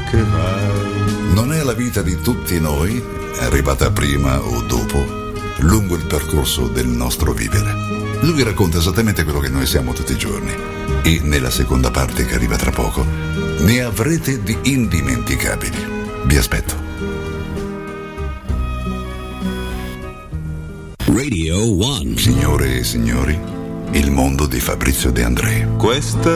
che vai. Non è la vita di tutti noi, arrivata prima o dopo, lungo il percorso del nostro vivere. Lui racconta esattamente quello che noi siamo tutti i giorni. E nella seconda parte che arriva tra poco, ne avrete di indimenticabili. Vi aspetto. Radio One. Signore e signori, il mondo di Fabrizio De André. Questa